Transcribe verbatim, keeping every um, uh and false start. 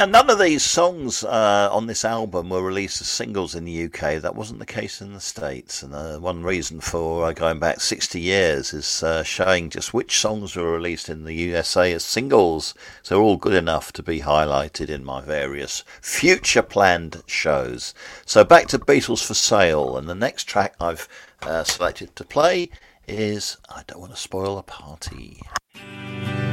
Now, none of these songs uh, on this album were released as singles in the U K. That wasn't the case in the States. And uh, one reason for uh, going back sixty years is uh, showing just which songs were released in the U S A as singles. So they're all good enough to be highlighted in my various future planned shows. So back to Beatles for Sale. And the next track I've uh, selected to play is I Don't Want to Spoil a Party.